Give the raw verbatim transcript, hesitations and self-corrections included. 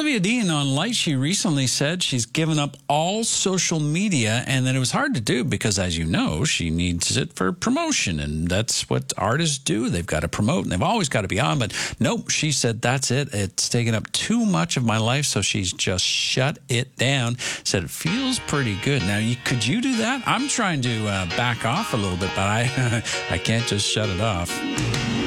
Olivia Dean on Light, she recently said she's given up all social media and that it was hard to do because, as you know, she needs it for promotion. And that's what artists do. They've got to promote and they've always got to be on. But nope, she said, that's it. It's taken up too much of my life. So she's just shut it down. Said it feels pretty good. Now, you, could you do that? I'm trying to uh, back off a little bit, but I, I can't just shut it off.